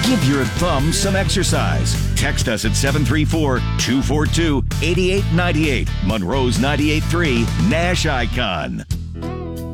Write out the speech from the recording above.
Give your thumb some exercise. Text us at 734-242-8898. Monroe's 98.3 Nash Icon.